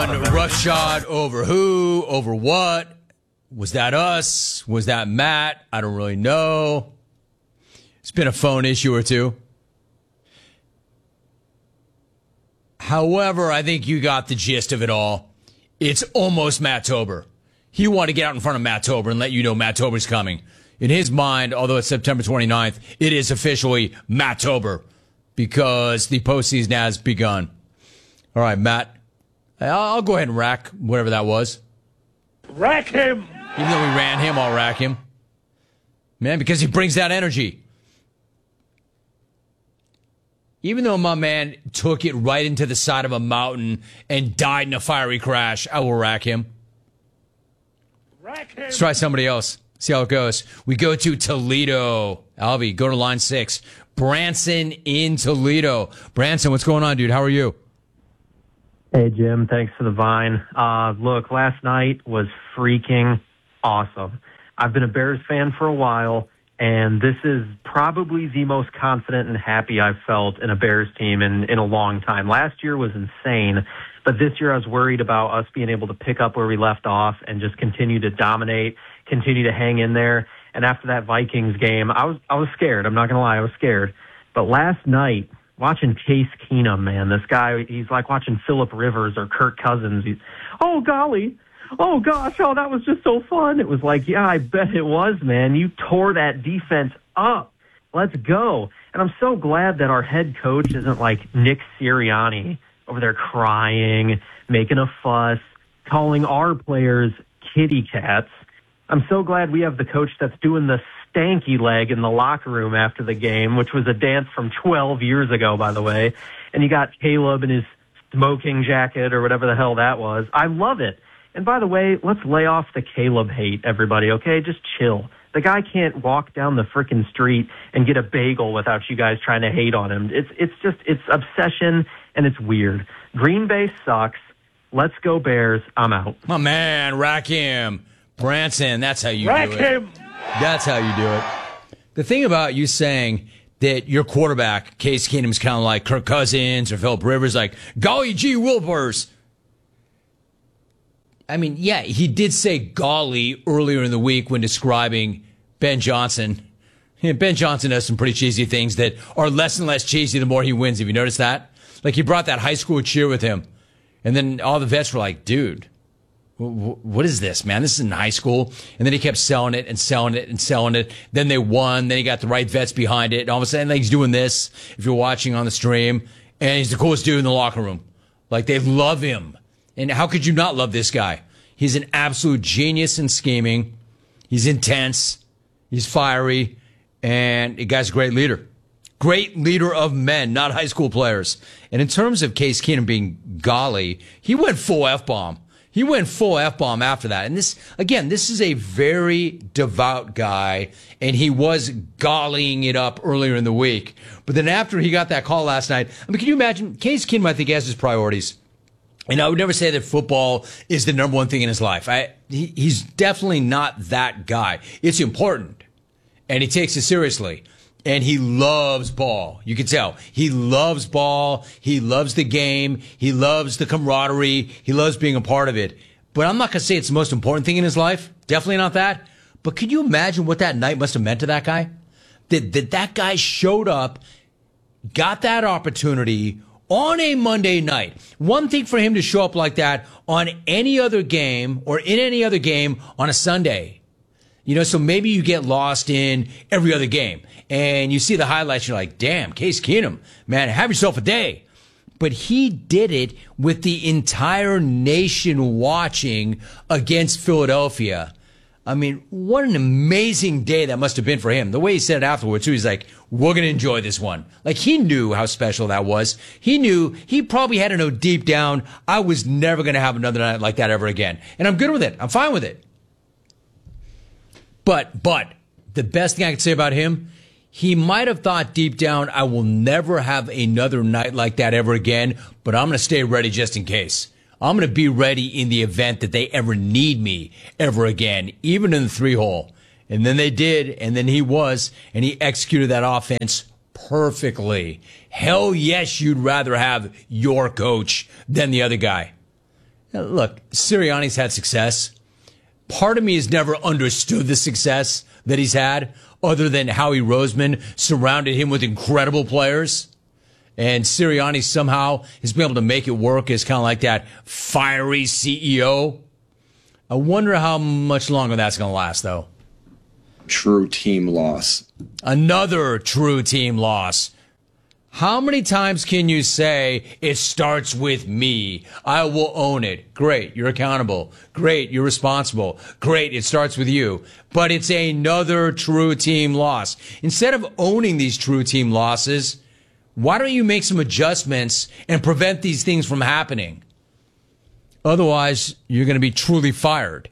one roughshod over who? Over what? Was that us? Was that Matt? I don't really know. It's been a phone issue or two. However, I think you got the gist of it all. It's almost Matt-tober. He wanted to get out in front of Matt-tober and let you know Matt-tober's coming. In his mind, although it's September 29th, it is officially Matt-tober because the postseason has begun. All right, Matt, I'll go ahead and rack whatever that was. Rack him! Even though we ran him, I'll rack him. Man, because he brings that energy. Even though my man took it right into the side of a mountain and died in a fiery crash, I will rack him. Rack him! Let's try somebody else. See how it goes. We go to Toledo. Alvy, go to line 6. Branson in Toledo. Branson, what's going on, dude? How are you? Hey, Jim. Thanks for the vine. Look, last night was freaking awesome. I've been a Bears fan for a while, and this is probably the most confident and happy I've felt in a Bears team in a long time. Last year was insane, but this year I was worried about us being able to pick up where we left off and just continue to dominate, continue to hang in there. And after that Vikings game, I was scared. I'm not going to lie, I was scared. But last night, watching Case Keenum, man, this guy, he's like watching Phillip Rivers or Kirk Cousins. He's, oh, golly. Oh, gosh. Oh, that was just so fun. It was like, yeah, I bet it was, man. You tore that defense up. Let's go. And I'm so glad that our head coach isn't like Nick Sirianni over there crying, making a fuss, calling our players kitty cats. I'm so glad we have the coach that's doing the stanky leg in the locker room after the game, which was a dance from 12 years ago, by the way. And you got Caleb in his smoking jacket or whatever the hell that was. I love it. And by the way, let's lay off the Caleb hate, everybody, okay? Just chill. The guy can't walk down the frickin' street and get a bagel without you guys trying to hate on him. It's obsession, and it's weird. Green Bay sucks. Let's go Bears. I'm out. My man, rack him. Branson, that's how you Rack do it. him! That's how you do it. The thing about you saying that your quarterback, Case Keenum's kind of like Kirk Cousins or Phillip Rivers, like, golly gee Wilbers. I mean, yeah, he did say golly earlier in the week when describing Ben Johnson. Yeah, Ben Johnson does some pretty cheesy things that are less and less cheesy the more he wins. Have you noticed that? Like, he brought that high school cheer with him. And then all the vets were like, dude, what is this, man? This is in high school. And then he kept selling it and selling it and selling it. Then they won. Then he got the right vets behind it. And all of a sudden, like, he's doing this, if you're watching on the stream. And he's the coolest dude in the locker room. Like, they love him. And how could you not love this guy? He's an absolute genius in scheming. He's intense. He's fiery. And the guy's a great leader. Great leader of men, not high school players. And in terms of Case Keenum being golly, he went full F-bomb. He went full F-bomb after that. And this, again, this is a very devout guy, and he was gollying it up earlier in the week. But then after he got that call last night, I mean, can you imagine? Case Keenum, I think, has his priorities. And I would never say that football is the number one thing in his life. He's definitely not that guy. It's important, and he takes it seriously. And he loves ball. You can tell. He loves ball. He loves the game. He loves the camaraderie. He loves being a part of it. But I'm not going to say it's the most important thing in his life. Definitely not that. But can you imagine what that night must have meant to that guy? That guy showed up, got that opportunity on a Monday night. One thing for him to show up like that on any other game or in any other game on a Sunday. You know, so maybe you get lost in every other game and you see the highlights. You're like, damn, Case Keenum, man, have yourself a day. But he did it with the entire nation watching against Philadelphia. I mean, what an amazing day that must have been for him. The way he said it afterwards, too, he's like, we're going to enjoy this one. Like, he knew how special that was. He knew, he probably had to know deep down, I was never going to have another night like that ever again. And I'm good with it. I'm fine with it. But the best thing I could say about him, he might have thought deep down, I will never have another night like that ever again, but I'm going to stay ready just in case. I'm going to be ready in the event that they ever need me ever again, even in the 3-hole. And then they did, and then he executed that offense perfectly. Hell yes, you'd rather have your coach than the other guy. Look, Sirianni's had success. Part of me has never understood the success that he's had, other than Howie Roseman surrounded him with incredible players. And Sirianni somehow has been able to make it work as kind of like that fiery CEO. I wonder how much longer that's going to last, though. True team loss. Another true team loss. How many times can you say, it starts with me? I will own it. Great, you're accountable. Great, you're responsible. Great, it starts with you. But it's another true team loss. Instead of owning these true team losses, why don't you make some adjustments and prevent these things from happening? Otherwise, you're going to be truly fired.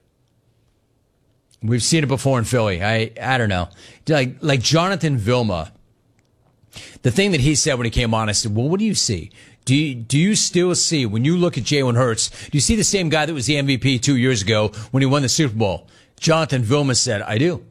We've seen it before in Philly. I don't know. Like Jonathan Vilma, the thing that he said when he came on, I said, well, what do you see? Do you still see, when you look at Jalen Hurts, do you see the same guy that was the MVP 2 years ago when he won the Super Bowl? Jonathan Vilma said, I do.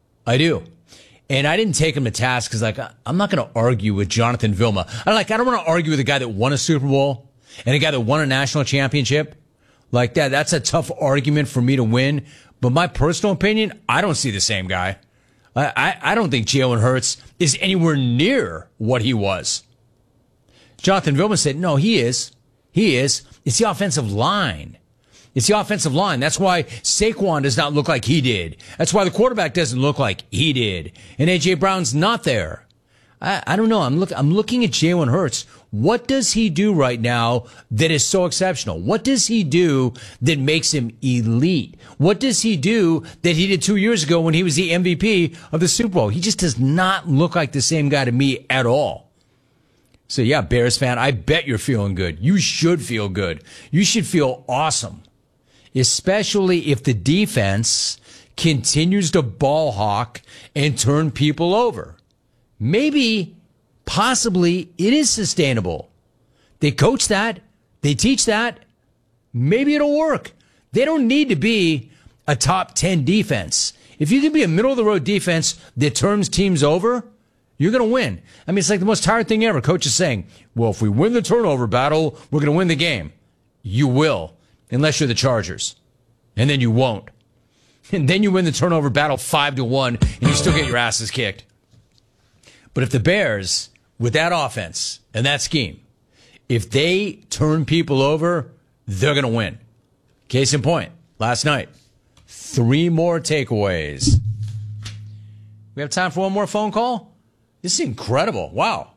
And I didn't take him to task because, I'm not going to argue with Jonathan Vilma. I don't want to argue with a guy that won a Super Bowl and a guy that won a national championship. Like that, that's a tough argument for me to win. But my personal opinion, I don't see the same guy. I don't think Jalen Hurts is anywhere near what he was. Jonathan Vilma said, no, he is. It's the offensive line. That's why Saquon does not look like he did. That's why the quarterback doesn't look like he did. And A.J. Brown's not there. I don't know. I'm looking at Jalen Hurts. What does he do right now that is so exceptional? What does he do that makes him elite? What does he do that he did 2 years ago when he was the MVP of the Super Bowl? He just does not look like the same guy to me at all. So yeah, Bears fan, I bet you're feeling good. You should feel good. You should feel awesome. Especially if the defense continues to ball hawk and turn people over. Maybe, possibly, it is sustainable. They coach that. They teach that. Maybe it'll work. They don't need to be a top 10 defense. If you can be a middle-of-the-road defense that turns teams over, you're going to win. I mean, it's like the most tired thing ever. Coach is saying, well, if we win the turnover battle, we're going to win the game. You will, unless you're the Chargers. And then you won't. And then you win the turnover battle 5-1, and you still get your asses kicked. But if the Bears, with that offense and that scheme, if they turn people over, they're going to win. Case in point, last night, 3 more takeaways. We have time for one more phone call? This is incredible. Wow.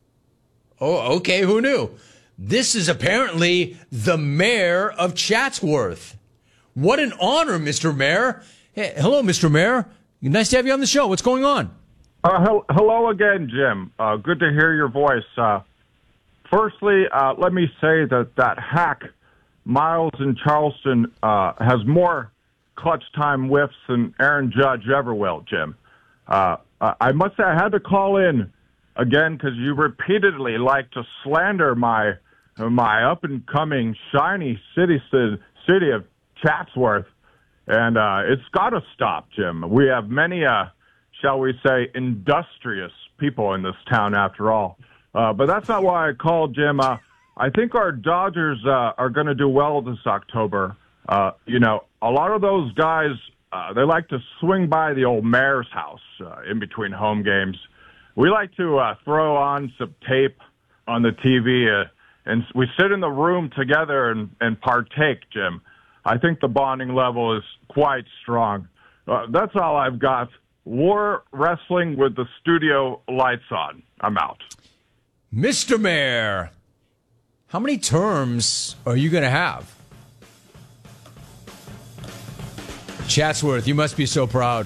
Oh, okay, who knew? This is apparently the mayor of Chatsworth. What an honor, Mr. Mayor. Hey, hello, Mr. Mayor. Nice to have you on the show. What's going on? Hello again, Jim. Good to hear your voice. Firstly, let me say that hack, Miles in Charleston, has more clutch time whiffs than Aaron Judge ever will, Jim. I must say I had to call in again because you repeatedly like to slander my up-and-coming shiny city of Chatsworth, and it's got to stop, Jim. We have many shall we say, industrious people in this town, after all. But that's not why I called, Jim. I think our Dodgers are going to do well this October. A lot of those guys, they like to swing by the old mayor's house in between home games. We like to throw on some tape on the TV, and we sit in the room together and partake, Jim. I think the bonding level is quite strong. That's all I've got. War wrestling with the studio lights on. I'm out. Mr. Mayor, how many terms are you going to have? Chatsworth, you must be so proud.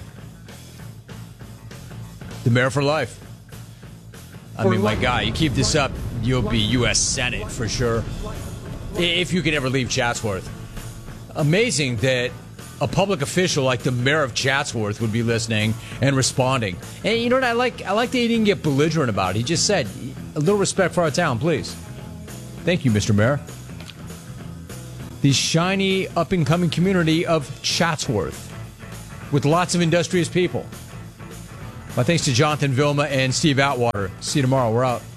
The mayor for life. I mean, my guy, you keep this up, you'll be U.S. Senate for sure. If you can ever leave Chatsworth. Amazing that a public official like the mayor of Chatsworth would be listening and responding. And you know what I like? I like that he didn't get belligerent about it. He just said, a little respect for our town, please. Thank you, Mr. Mayor. The shiny, up-and-coming community of Chatsworth with lots of industrious people. My thanks to Jonathan Vilma and Steve Atwater. See you tomorrow. We're out.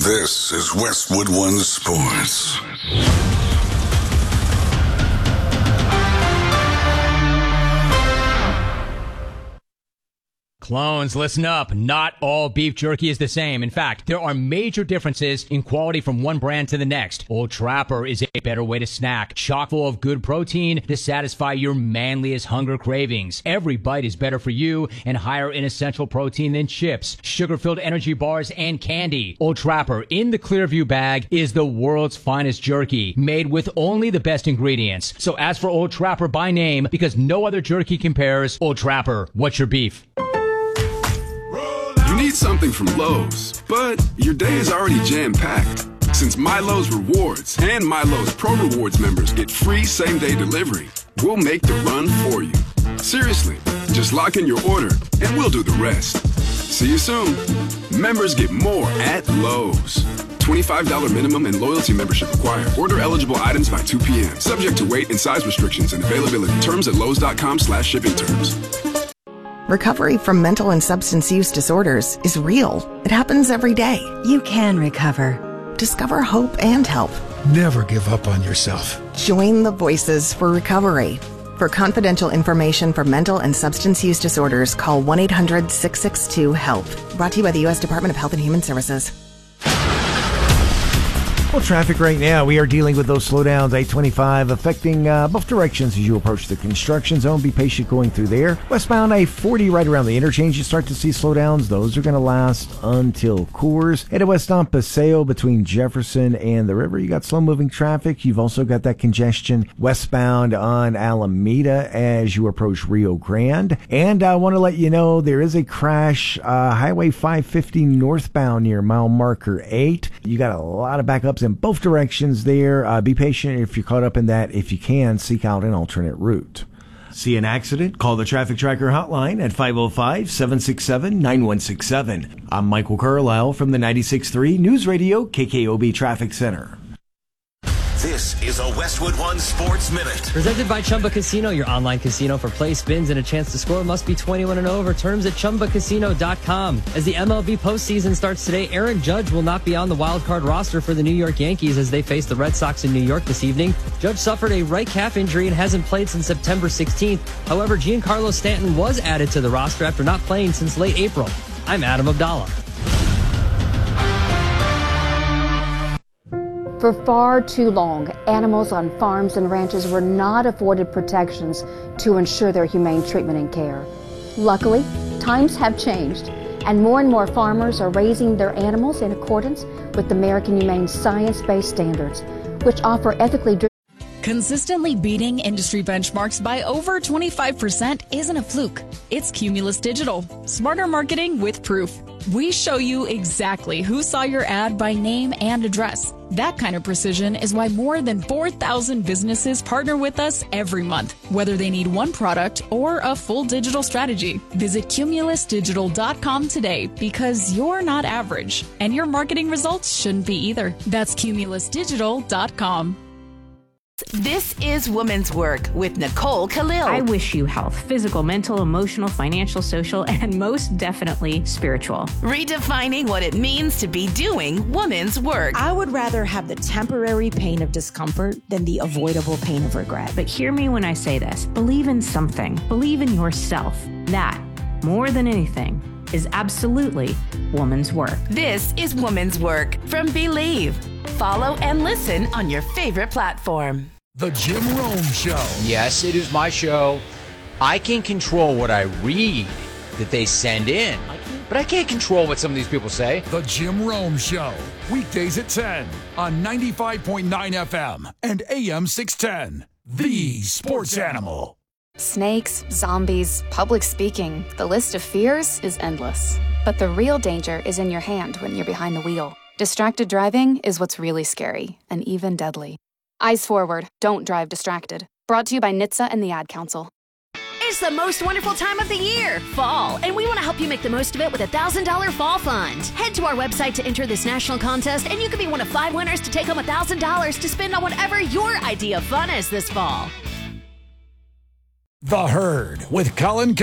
This is Westwood One Sports. Clones, listen up. Not all beef jerky is the same. In fact, there are major differences in quality from one brand to the next. Old Trapper is a better way to snack, chock full of good protein to satisfy your manliest hunger cravings. Every bite is better for you and higher in essential protein than chips, sugar-filled energy bars, and candy. Old Trapper in the Clearview bag is the world's finest jerky, made with only the best ingredients. So ask for Old Trapper by name because no other jerky compares. Old Trapper, what's your beef? You need something from Lowe's, but your day is already jam-packed. Since MyLowe's Rewards and MyLowe's Pro Rewards members get free same-day delivery, we'll make the run for you. Seriously, just lock in your order and we'll do the rest. See you soon. Members get more at Lowe's. $25 minimum and loyalty membership required. Order eligible items by 2 p.m. Subject to weight and size restrictions and availability. Terms at lowes.com/shipping terms. Recovery from mental and substance use disorders is real. It happens every day. You can recover. Discover hope and help. Never give up on yourself. Join the Voices for Recovery. For confidential information for mental and substance use disorders, call 1-800-662-HELP. Brought to you by the U.S. Department of Health and Human Services. Well, traffic right now, we are dealing with those slowdowns, 825, affecting both directions as you approach the construction zone. Be patient going through there. Westbound I-40 right around the interchange, you start to see slowdowns. Those are going to last until Coors. Headed west on Paseo between Jefferson and the river. You got slow-moving traffic. You've also got that congestion westbound on Alameda as you approach Rio Grande. And I want to let you know there is a crash, Highway 550 northbound near mile marker 8. You got a lot of backups in both directions there. Be patient if you're caught up in that. If you can, seek out an alternate route. See an accident? Call the Traffic Tracker hotline at 505-767-9167. I'm Michael Carlisle from the 96.3 News Radio KKOB Traffic Center. This is a Westwood One Sports Minute. Presented by Chumba Casino, your online casino for play, spins, and a chance to score. Must be 21 and over. Terms at ChumbaCasino.com. As the MLB postseason starts today, Aaron Judge will not be on the wild card roster for the New York Yankees as they face the Red Sox in New York this evening. Judge suffered a right calf injury and hasn't played since September 16th. However, Giancarlo Stanton was added to the roster after not playing since late April. I'm Adam Abdallah. For far too long, animals on farms and ranches were not afforded protections to ensure their humane treatment and care. Luckily, times have changed, and more farmers are raising their animals in accordance with the American Humane Science-Based Standards, which offer ethically driven. Consistently beating industry benchmarks by over 25% isn't a fluke. It's Cumulus Digital. Smarter marketing with proof. We show you exactly who saw your ad by name and address. That kind of precision is why more than 4,000 businesses partner with us every month, whether they need one product or a full digital strategy. Visit cumulusdigital.com today because you're not average, and your marketing results shouldn't be either. That's cumulusdigital.com. This is Women's Work with Nicole Khalil. I wish you health, physical, mental, emotional, financial, social, and most definitely spiritual. Redefining what it means to be doing women's work. I would rather have the temporary pain of discomfort than the avoidable pain of regret. But hear me when I say this. Believe in something. Believe in yourself. That, more than anything, is absolutely woman's work. This is Woman's Work from Believe. Follow and listen on your favorite platform. The Jim Rome Show. Yes, it is my show. I can control what I read that they send in, but I can't control what some of these people say. The Jim Rome Show. Weekdays at 10 on 95.9 FM and AM 610. The Sports Animal. Snakes, zombies, public speaking. The list of fears is endless. But the real danger is in your hand when you're behind the wheel. Distracted driving is what's really scary and even deadly. Eyes forward, don't drive distracted. Brought to you by NHTSA and the Ad Council. It's the most wonderful time of the year, fall, and we want to help you make the most of it with a $1,000 fall fund. Head to our website to enter this national contest, and you can be one of 5 winners to take home $1,000 to spend on whatever your idea of fun is this fall. The Herd with Colin